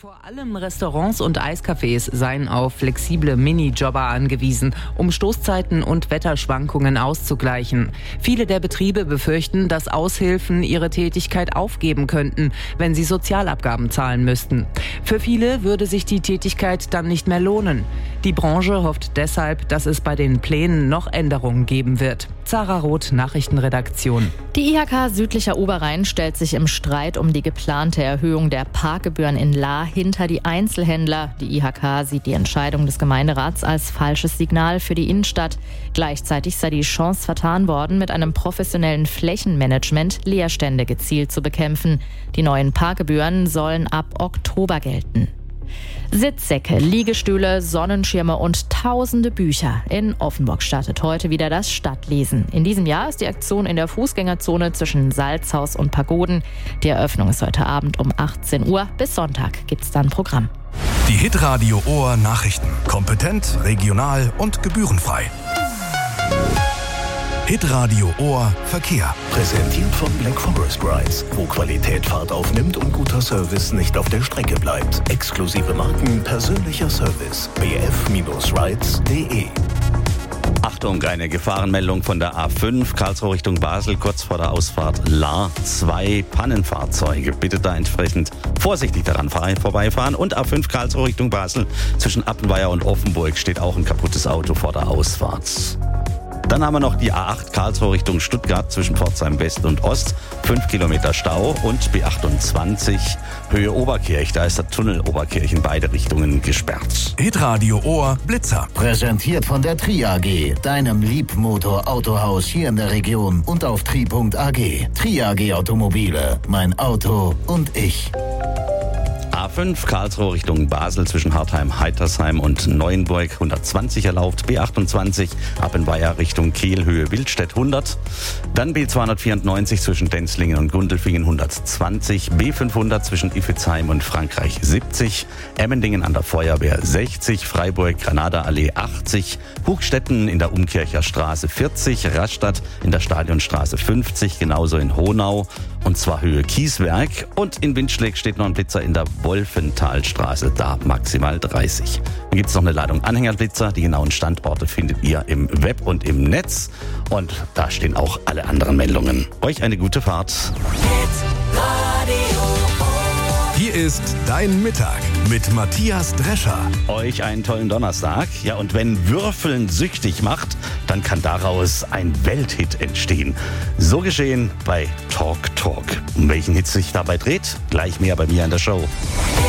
Vor allem Restaurants und Eiscafés seien auf flexible Minijobber angewiesen, um Stoßzeiten und Wetterschwankungen auszugleichen. Viele der Betriebe befürchten, dass Aushilfen ihre Tätigkeit aufgeben könnten, wenn sie Sozialabgaben zahlen müssten. Für viele würde sich die Tätigkeit dann nicht mehr lohnen. Die Branche hofft deshalb, dass es bei den Plänen noch Änderungen geben wird. Zara Roth, Nachrichtenredaktion. Die IHK Südlicher Oberrhein stellt sich im Streit um die geplante Erhöhung der Parkgebühren in Lahr hinter die Einzelhändler. Die IHK sieht die Entscheidung des Gemeinderats als falsches Signal für die Innenstadt. Gleichzeitig sei die Chance vertan worden, mit einem professionellen Flächenmanagement Leerstände gezielt zu bekämpfen. Die neuen Parkgebühren sollen ab Oktober gelten. Sitzsäcke, Liegestühle, Sonnenschirme und tausende Bücher. In Offenburg startet heute wieder das Stadtlesen. In diesem Jahr ist die Aktion in der Fußgängerzone zwischen Salzhaus und Pagoden. Die Eröffnung ist heute Abend um 18 Uhr. Bis Sonntag gibt's dann Programm. Die Hitradio Ohr Nachrichten. Kompetent, regional und gebührenfrei. Hitradio Ohr Verkehr. Präsentiert von Black Forest Rides, wo Qualität Fahrt aufnimmt und guter Service nicht auf der Strecke bleibt. Exklusive Marken, persönlicher Service. bf-rides.de. Achtung, eine Gefahrenmeldung von der A5 Karlsruhe Richtung Basel, kurz vor der Ausfahrt Lahr. 2 Pannenfahrzeuge. Bitte da entsprechend vorsichtig daran vorbeifahren. Und A5 Karlsruhe Richtung Basel, zwischen Appenweier und Offenburg steht auch ein kaputtes Auto vor der Ausfahrt. Dann haben wir noch die A8 Karlsruhe Richtung Stuttgart zwischen Pforzheim West und Ost. 5 Kilometer Stau und B28 Höhe Oberkirch. Da ist der Tunnel Oberkirch in beide Richtungen gesperrt. Hitradio Ohr Blitzer. Präsentiert von der Tri AG, deinem Liebmotor-Autohaus hier in der Region und auf tri.ag. Tri AG Automobile, mein Auto und ich. A5 Karlsruhe Richtung Basel zwischen Hartheim, Heitersheim und Neuenburg 120 erlaubt. B28 Appenweier Richtung Kiel Höhe Wildstedt 100. Dann B294 zwischen Denzlingen und Gundelfingen 120. B500 zwischen Iffezheim und Frankreich 70. Emmendingen an der Feuerwehr 60. Freiburg Granada-Allee 80. Buchstetten in der Umkircher Straße 40. Rastatt in der Stadionstraße 50. Genauso in Honau. Und zwar Höhe Kieswerk. Und in Windschläg steht noch ein Blitzer in der Wolfenthalstraße, da maximal 30. Dann gibt es noch eine Ladung Anhängerblitzer. Die genauen Standorte findet ihr im Web und im Netz. Und da stehen auch alle anderen Meldungen. Euch eine gute Fahrt. Hier ist Dein Mittag mit Matthias Drescher. Euch einen tollen Donnerstag. Ja, und wenn Würfeln süchtig macht, dann kann daraus ein Welthit entstehen. So geschehen bei Talk Talk. Um welchen Hit sich dabei dreht, gleich mehr bei mir in der Show.